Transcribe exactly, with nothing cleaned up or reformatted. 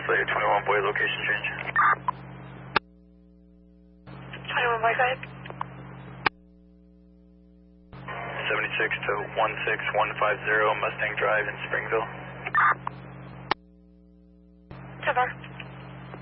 Slayer twenty-one boy, location change. twenty-one boy, go ahead. seventy-six to one six one five zero Mustang Drive in Springville. ten four.